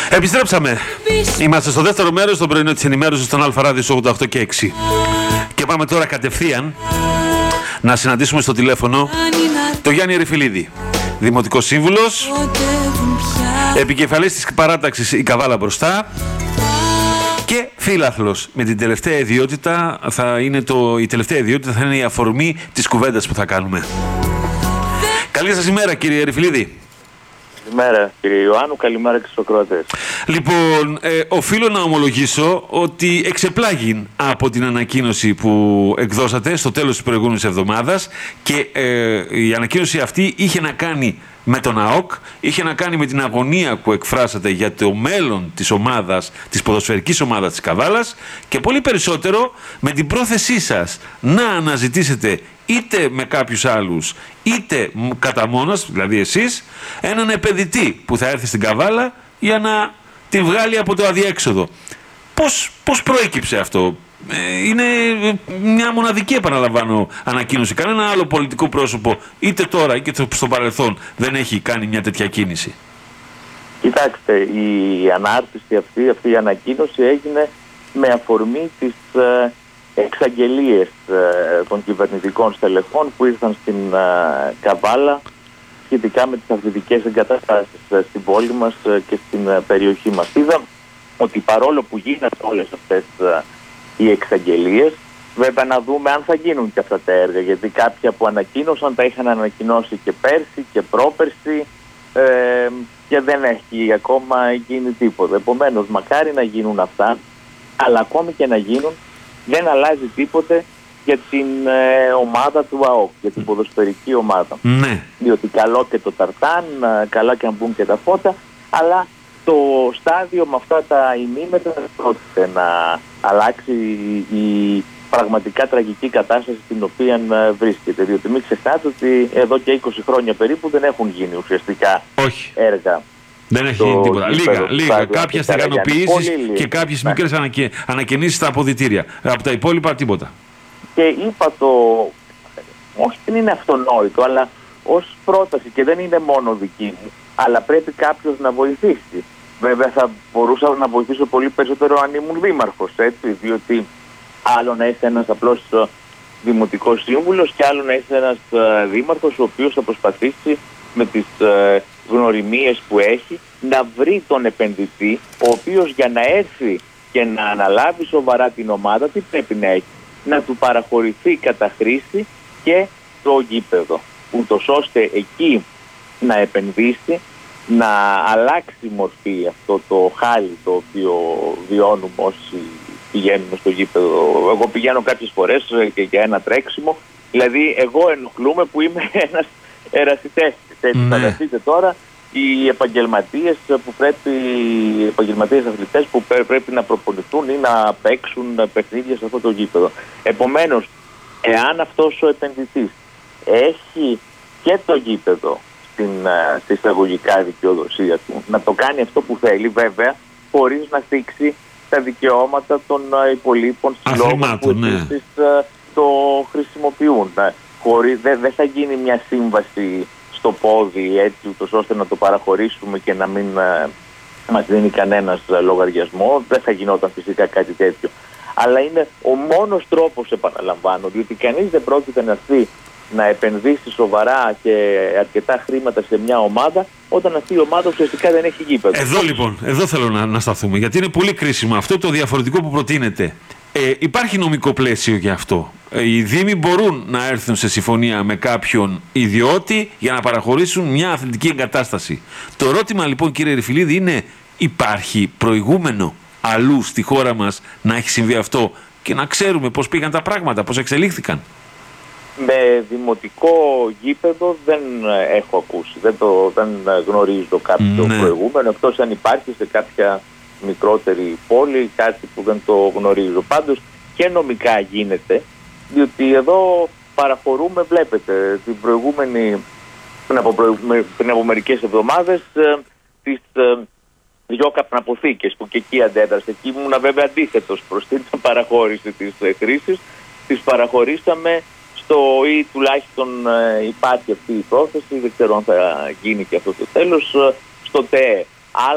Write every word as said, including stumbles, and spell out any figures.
Επιστρέψαμε. Είμαστε στο δεύτερο μέρος, στο πρωινό της ενημέρωσης στον Αλφα Ράδιο ογδόντα οκτώ και έξι. Και πάμε τώρα κατευθείαν να συναντήσουμε στο τηλέφωνο το Γιάννη Ερυφιλίδη, Δημοτικός Σύμβουλος, επικεφαλής της παράταξης Η Καβάλα Μπροστά και φίλαθλος. Με την τελευταία ιδιότητα θα είναι το, η τελευταία ιδιότητα θα είναι η αφορμή της κουβέντας που θα κάνουμε. Καλή σας ημέρα, κύριε Ερυφιλίδη. Καλημέρα κύριε Ιωάννου, καλημέρα και στους ακροατές. Λοιπόν, ε, οφείλω να ομολογήσω ότι εξεπλάγην από την ανακοίνωση που εκδώσατε στο τέλος της προηγούμενης εβδομάδας και ε, η ανακοίνωση αυτή είχε να κάνει με τον ΑΟΚ, είχε να κάνει με την αγωνία που εκφράσατε για το μέλλον της ομάδας, της ποδοσφαιρικής ομάδας της Καβάλας και πολύ περισσότερο με την πρόθεσή σας να αναζητήσετε είτε με κάποιους άλλους, είτε κατά μόνος, δηλαδή εσείς, έναν επενδυτή που θα έρθει στην Καβάλα για να την βγάλει από το αδιέξοδο. Πώς, πώς προέκυψε αυτό? Είναι μια μοναδική, επαναλαμβάνω, ανακοίνωση. Κανένα άλλο πολιτικό πρόσωπο, είτε τώρα είτε στο παρελθόν, δεν έχει κάνει μια τέτοια κίνηση. Κοιτάξτε, η ανάρτηση αυτή, αυτή η ανακοίνωση έγινε με αφορμή τις ε, εξαγγελίες ε, των κυβερνητικών στελεχών που ήρθαν στην ε, Καβάλα σχετικά με τις αθλητικές εγκαταστάσεις ε, στην πόλη μας ε, και στην ε, περιοχή μας. Είδα ότι παρόλο που γίνανε όλες αυτές ε, οι εξαγγελίες, βέβαια να δούμε αν θα γίνουν και αυτά τα έργα, γιατί κάποια που ανακοίνωσαν τα είχαν ανακοινώσει και πέρσι και πρόπερσι ε, και δεν έχει ακόμα γίνει τίποτα. Επομένως, μακάρι να γίνουν αυτά, αλλά ακόμη και να γίνουν δεν αλλάζει τίποτε για την ε, ομάδα του ΑΟΚ, για την ποδοσφαιρική ομάδα. Ναι. Διότι καλό και το ταρτάν, καλά και αν μπουν και τα φώτα, αλλά το στάδιο με αυτά τα ημίμετρα δεν πρόκειται να αλλάξει η πραγματικά τραγική κατάσταση στην οποία βρίσκεται. Διότι μην ξεχνάτε ότι εδώ και είκοσι χρόνια περίπου δεν έχουν γίνει ουσιαστικά Όχι. έργα. Δεν έχει γίνει τίποτα. Λίγα, λίγα. Κάποιες στεγανοποιήσεις και κάποιες ναι. μικρές ανακαι... ανακαινήσεις στα αποδυτήρια. Από τα υπόλοιπα τίποτα. Και είπα το, όχι δεν είναι αυτονόητο, αλλά ως πρόταση, και δεν είναι μόνο δική μου, αλλά πρέπει κάποιος να βοηθήσει. Βέβαια θα μπορούσα να βοηθήσω πολύ περισσότερο αν ήμουν δήμαρχος, έτσι, διότι άλλο να είσαι ένας απλός δημοτικός σύμβουλος και άλλο να είσαι ένας δήμαρχος ο οποίος θα προσπαθήσει με τις γνωριμίες που έχει να βρει τον επενδυτή, ο οποίος για να έρθει και να αναλάβει σοβαρά την ομάδα, τι πρέπει να έχει? Να του παραχωρηθεί κατά χρήση και το γήπεδο, ούτως ώστε εκεί να επενδύσει, να αλλάξει μορφή αυτό το χάλι το οποίο βιώνουμε όσοι πηγαίνουμε στο γήπεδο. Εγώ πηγαίνω κάποιες φορές και για ένα τρέξιμο, δηλαδή εγώ ενοχλούμαι που είμαι ένας ερασιτέχνης. Έτσι, ναι. Φανταστείτε τώρα οι επαγγελματίες που πρέπει, οι επαγγελματίες αθλητές που πρέπει να προπονηθούν ή να παίξουν παιχνίδια σε αυτό το γήπεδο. Επομένως, εάν αυτός ο επενδυτής έχει και το γήπεδο στην, στη εισαγωγικά δικαιοδοσία του, να το κάνει αυτό που θέλει, βέβαια, χωρίς να θίξει τα δικαιώματα των υπολείπων συλλόγων που ναι. επίσης το χρησιμοποιούν. Χωρίς, δεν δε θα γίνει μια σύμβαση στο πόδι έτσι ούτως ώστε να το παραχωρήσουμε και να μην ε, μας δίνει κανένας λογαριασμό. Δεν θα γινόταν φυσικά κάτι τέτοιο. Αλλά είναι ο μόνος τρόπος, επαναλαμβάνω, διότι κανείς δεν πρόκειται να έρθει να επενδύσει σοβαρά και αρκετά χρήματα σε μια ομάδα όταν αυτή η ομάδα ουσιαστικά δεν έχει γήπεδο. Εδώ λοιπόν, εδώ θέλω να, να σταθούμε, γιατί είναι πολύ κρίσιμο αυτό το διαφορετικό που προτείνεται. Ε, υπάρχει νομικό πλαίσιο για αυτό. Ε, οι δήμοι μπορούν να έρθουν σε συμφωνία με κάποιον ιδιώτη για να παραχωρήσουν μια αθλητική εγκατάσταση. Το ερώτημα λοιπόν, κύριε Ερυφιλίδη, είναι υπάρχει προηγούμενο αλλού στη χώρα μας να έχει συμβεί αυτό και να ξέρουμε πώς πήγαν τα πράγματα, πώς εξελίχθηκαν? Με δημοτικό γήπεδο δεν έχω ακούσει, δεν, το, δεν γνωρίζω κάποιο ναι. προηγούμενο, εκτός αν υπάρχει σε κάποια μικρότερη πόλη, κάτι που δεν το γνωρίζω. Πάντως και νομικά γίνεται, διότι εδώ παραχωρούμε, βλέπετε, την προηγούμενη, πριν από, πριν από μερικές εβδομάδες, ε, τις ε, δυο καπναποθήκες που και εκεί αντέδρασε. Εκεί ήμουν βέβαια αντίθετος προς την παραχώρηση της ε, χρήσης, τις παραχωρήσαμε στο, ή τουλάχιστον ε, υπάρχει αυτή η πρόθεση, δεν ξέρω αν θα γίνει και αυτό το τέλος, ε, στο ΤΕΕ.